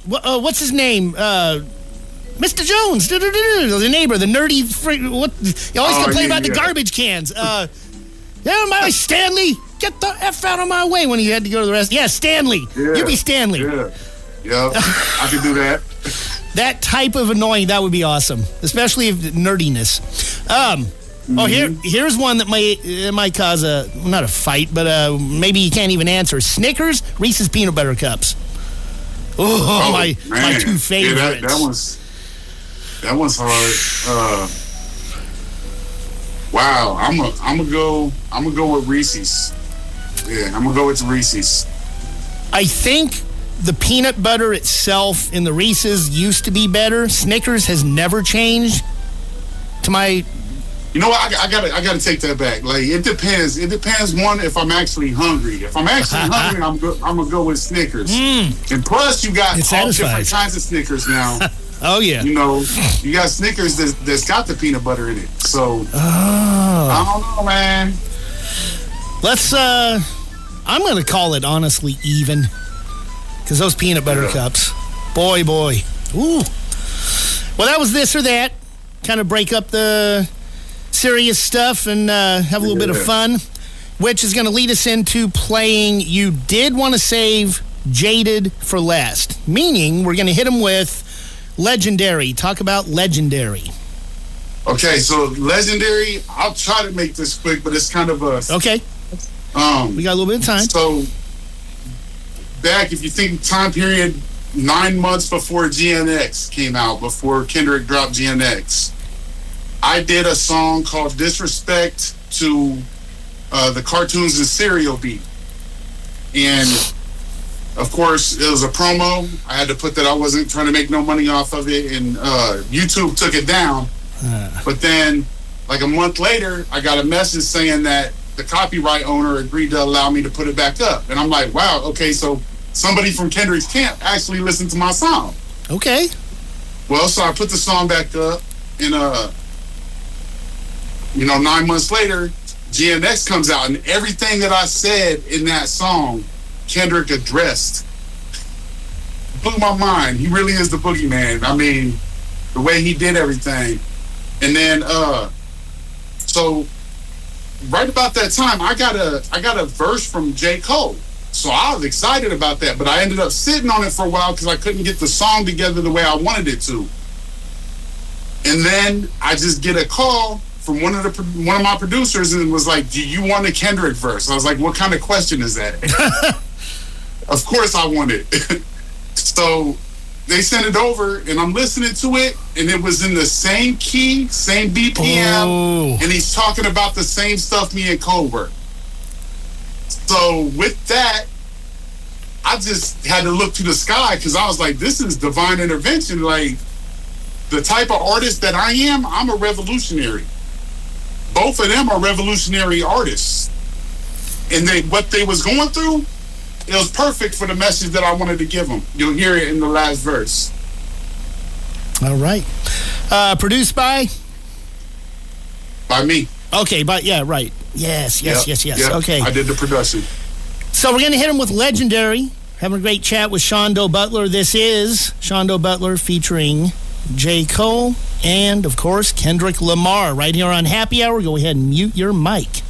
what's his name? Mr. Jones, the neighbor, the nerdy what? You always complain about the garbage cans. My Stanley, get the F out of my way when he had to go to the rest. Yeah, Stanley. Yeah, you be Stanley. Yeah, I can do that. That type of annoying, that would be awesome, especially if nerdiness. Here's one that might cause not a fight, but maybe you can't even answer. Snickers, Reese's Peanut Butter Cups. My two favorites. Yeah, that one's hard. Wow, I'm gonna go with Reese's. Yeah, I'm gonna go with Reese's. I think the peanut butter itself in the Reese's used to be better. Snickers has never changed. To my, you know what? I gotta take that back. Like it depends. It depends. One, if I'm actually hungry. If I'm actually hungry, I'm gonna go with Snickers. And plus, you got all different kinds of Snickers now. Oh yeah. You know, you got Snickers that's got the peanut butter in it. So I don't know, man. Let's. I'm gonna call it honestly even. Because those peanut butter cups, boy. Ooh. Well, that was this or that. Kind of break up the serious stuff and have a little bit of fun, which is going to lead us into playing You Did Want to Save Jaded for Last. Meaning, we're going to hit them with Legendary. Talk about Legendary. Okay, so Legendary, I'll try to make this quick, but it's kind of a... Okay. We got a little bit of time. So... back, if you think time period, 9 months before GNX came out, before Kendrick dropped GNX, I did a song called Disrespect to the Cartoons and Cereal beat. And, of course, it was a promo. I had to put that I wasn't trying to make no money off of it, and YouTube took it down. But then, like a month later, I got a message saying that the copyright owner agreed to allow me to put it back up. And I'm like, wow, okay, so somebody from Kendrick's camp actually listened to my song. Okay. Well, so I put the song back up, and 9 months later, GNX comes out, and everything that I said in that song, Kendrick addressed. Blew my mind. He really is the boogeyman. I mean, the way he did everything. And then, so right about that time, I got a verse from J. Cole. So I was excited about that, but I ended up sitting on it for a while because I couldn't get the song together the way I wanted it to. And then I just get a call from one of my producers, and it was like, "Do you want a Kendrick verse?" I was like, "What kind of question is that?" Of course I want it. So they sent it over, and I'm listening to it, and it was in the same key, same BPM, and he's talking about the same stuff me and Cole were. So with that, I just had to look to the sky because I was like, this is divine intervention. Like, the type of artist that I am, I'm a revolutionary. Both of them are revolutionary artists. And what they was going through, it was perfect for the message that I wanted to give them. You'll hear it in the last verse. All right. Produced by? By me. Okay, but yeah, right. Yes. Yep. Okay. I did the production. So we're going to hit him with Legendary. Having a great chat with Shondo Butler. This is Shondo Butler featuring J. Cole and, of course, Kendrick Lamar right here on Happy Hour. Go ahead and mute your mic.